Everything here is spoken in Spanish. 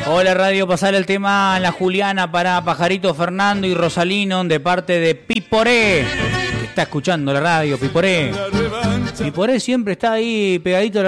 Hola radio, pasar el tema en la Juliana para Pajarito Fernando y Rosalino de parte de Piporé. Está escuchando la radio, Piporé. Piporé siempre está ahí pegadito a la